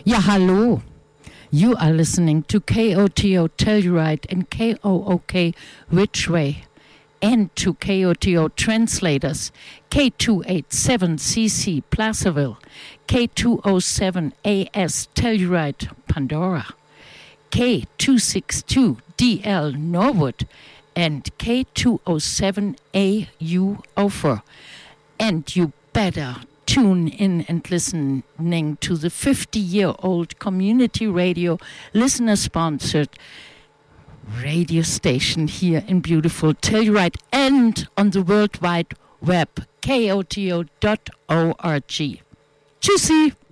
Ja, hallo. You are listening to KOTO Telluride and KOOK Ridgeway, and to KOTO translators K287CC Placerville, K207AS Telluride Pandora, K262DL Norwood, and K207AU Ophir. And you better tune in and listening to the 50-year-old community radio, listener-sponsored radio station here in beautiful Telluride and on the World Wide Web, koto.org. Tschüssi!